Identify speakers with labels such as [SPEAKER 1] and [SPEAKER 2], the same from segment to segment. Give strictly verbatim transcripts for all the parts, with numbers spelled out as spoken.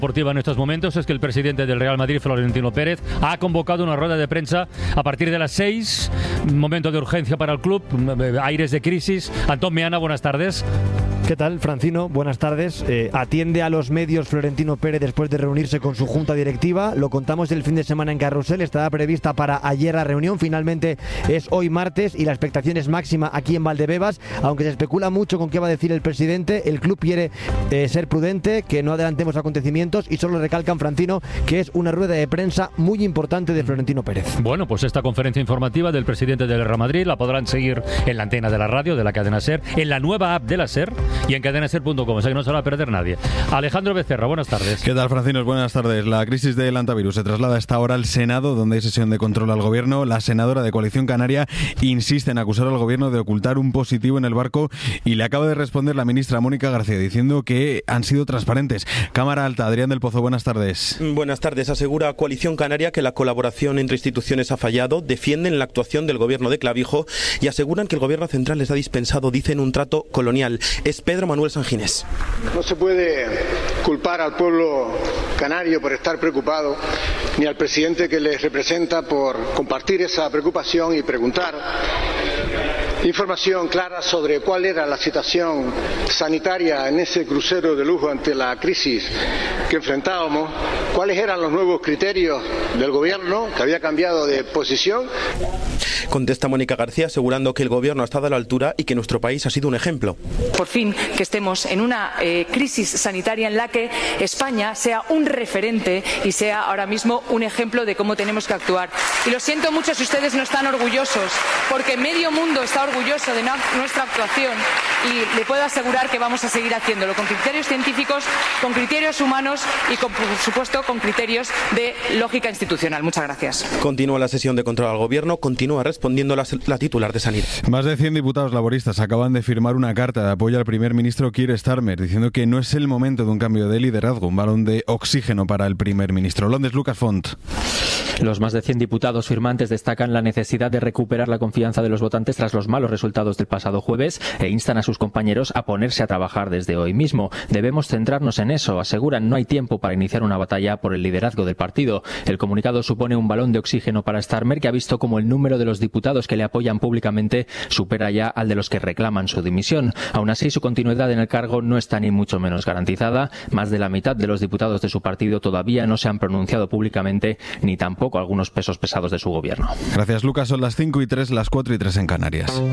[SPEAKER 1] Deportiva en estos momentos es que el presidente del Real Madrid, Florentino Pérez, ha convocado una rueda de prensa a partir de las seis, momento de urgencia para el club, aires de crisis. Antón Meana, buenas tardes.
[SPEAKER 2] ¿Qué tal, Francino? Buenas tardes. Eh, atiende a los medios Florentino Pérez después de reunirse con su junta directiva. Lo contamos el fin de semana en Carrusel. Estaba prevista para ayer la reunión. Finalmente es hoy martes y la expectación es máxima aquí en Valdebebas. Aunque se especula mucho con qué va a decir el presidente, el club quiere eh, ser prudente, que no adelantemos acontecimientos y solo recalcan, Francino, que es una rueda de prensa muy importante de Florentino Pérez.
[SPEAKER 1] Bueno, pues esta conferencia informativa del presidente del Real Madrid la podrán seguir en la antena de la radio, de la cadena SER, en la nueva app de la SER y en cadena ser punto com, o sea que no se va a perder nadie. Alejandro Becerra, buenas tardes.
[SPEAKER 3] ¿Qué tal, Francinos? Buenas tardes. La crisis del antivirus se traslada a esta hora al Senado, donde hay sesión de control al gobierno. La senadora de Coalición Canaria insiste en acusar al gobierno de ocultar un positivo en el barco y le acaba de responder la ministra Mónica García diciendo que han sido transparentes. Cámara Alta, Adrián del Pozo, buenas tardes.
[SPEAKER 4] Buenas tardes. Asegura Coalición Canaria que la colaboración entre instituciones ha fallado, defienden la actuación del gobierno de Clavijo y aseguran que el gobierno central les ha dispensado, dicen, un trato colonial. Es Pedro Manuel Sanginés.
[SPEAKER 5] No se puede culpar al pueblo canario por estar preocupado, ni al presidente que les representa por compartir esa preocupación y preguntar información clara sobre cuál era la situación sanitaria en ese crucero de lujo ante la crisis que enfrentábamos, cuáles eran los nuevos criterios del gobierno, que había cambiado de posición.
[SPEAKER 4] Contesta Mónica García asegurando que el gobierno ha estado a la altura y que nuestro país ha sido un ejemplo.
[SPEAKER 6] Por fin que estemos en una eh, crisis sanitaria en la que España sea un referente y sea ahora mismo un ejemplo de cómo tenemos que actuar. Y lo siento mucho si ustedes no están orgullosos, porque medio mundo está orgulloso de no, nuestra actuación y le puedo asegurar que vamos a seguir haciéndolo con criterios científicos, con criterios humanos y con, por supuesto con criterios de lógica institucional. Muchas gracias.
[SPEAKER 4] Continúa la sesión de control al gobierno, continúa respondiendo la, la titular de Sanidad.
[SPEAKER 3] Más de cien diputados laboristas acaban de firmar una carta de apoyo al primer ministro Keir Starmer, diciendo que no es el momento de un cambio de liderazgo, un balón de oxígeno para el primer ministro. Londres, Lucas Font.
[SPEAKER 7] Los más de cien diputados firmantes destacan la necesidad de recuperar la confianza de los votantes tras los malos resultados del pasado jueves e instan a sus compañeros a ponerse a trabajar desde hoy mismo. Debemos centrarnos en eso, aseguran, no hay tiempo para iniciar una batalla por el liderazgo del partido. El comunicado supone un balón de oxígeno para Starmer, que ha visto como el número de los diputados que le apoyan públicamente supera ya al de los que reclaman su dimisión. Aún así, su continuidad en el cargo no está ni mucho menos garantizada. Más de la mitad de los diputados de su partido todavía no se han pronunciado públicamente, ni tampoco algunos pesos pesados de su gobierno.
[SPEAKER 3] Gracias, Lucas. Son las cinco y tres, las cuatro y tres en Canarias.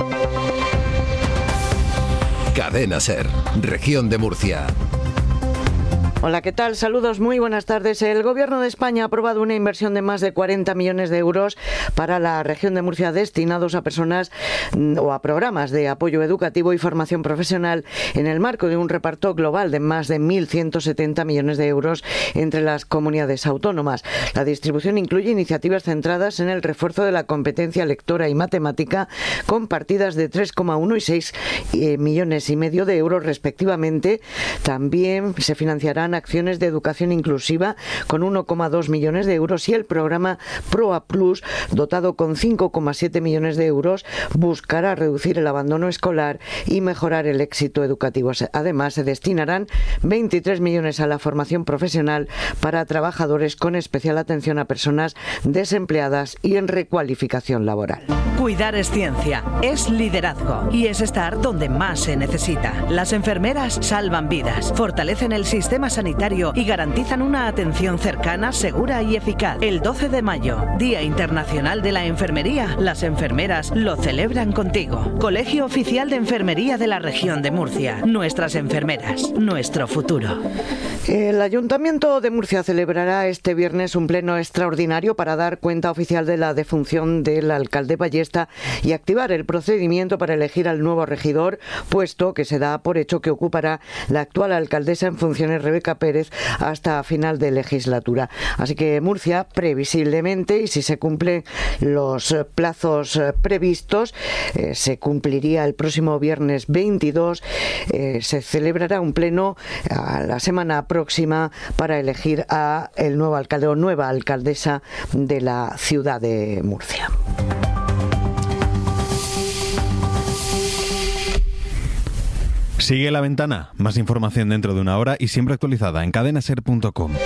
[SPEAKER 8] Cadena SER, Región de Murcia.
[SPEAKER 9] Hola, ¿qué tal? Saludos, muy buenas tardes. El Gobierno de España ha aprobado una inversión de más de cuarenta millones de euros para la región de Murcia destinados a personas o a programas de apoyo educativo y formación profesional en el marco de un reparto global de más de mil ciento setenta millones de euros entre las comunidades autónomas. La distribución incluye iniciativas centradas en el refuerzo de la competencia lectora y matemática con partidas de tres coma uno y seis millones y medio de euros respectivamente. También se financiarán acciones de educación inclusiva con uno coma dos millones de euros y el programa PROA Plus, dotado con cinco coma siete millones de euros, buscará reducir el abandono escolar y mejorar el éxito educativo. Además, se destinarán veintitrés millones a la formación profesional para trabajadores con especial atención a personas desempleadas y en recualificación laboral.
[SPEAKER 10] Cuidar es ciencia, es liderazgo y es estar donde más se necesita. Las enfermeras salvan vidas, fortalecen el sistema sanitario y garantizan una atención cercana, segura y eficaz. El doce de mayo, Día Internacional de la Enfermería, las enfermeras lo celebran contigo. Colegio Oficial de Enfermería de la Región de Murcia. Nuestras enfermeras, nuestro futuro.
[SPEAKER 9] El Ayuntamiento de Murcia celebrará este viernes un pleno extraordinario para dar cuenta oficial de la defunción del alcalde Ballesta y activar el procedimiento para elegir al nuevo regidor, puesto que se da por hecho que ocupará la actual alcaldesa en funciones, Rebeca Pérez, hasta final de legislatura. Así que Murcia, previsiblemente, y si se cumplen los plazos previstos, eh, se cumpliría el próximo viernes veintidós, eh, se celebrará un pleno a la semana próxima para elegir a el nuevo alcalde o nueva alcaldesa de la ciudad de Murcia.
[SPEAKER 3] Sigue La Ventana. Más información dentro de una hora y siempre actualizada en cadena ser punto com.